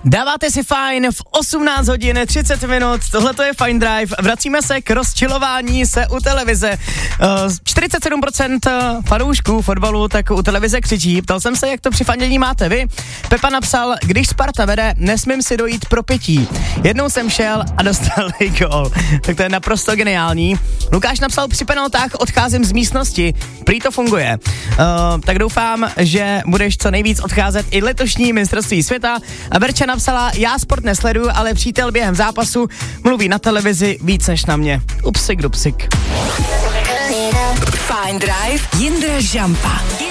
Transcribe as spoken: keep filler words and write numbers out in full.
Dáváte si fajn v osmnáct hodin třicet minut, tohle to je Fine Drive, vracíme se k rozčilování se u televize. čtyřicet sedm procent fanoušků fotbalu tak u televize křičí, ptal jsem se, jak to při fandění máte vy. Pepa napsal, když Sparta vede, nesmím si dojít pro pití. Jednou jsem šel a dostal gól. Tak to je naprosto geniální. Lukáš napsal, při penaltách odcházím z místnosti, prý to funguje. Uh, tak doufám, že budeš co nejvíc odcházet i letošní mistrovství světa. A Verča napsala, já sport nesleduju, ale přítel během zápasu mluví na televizi víc než na mě. Upsik dupsik. Fine Drive, Jindra Žampa.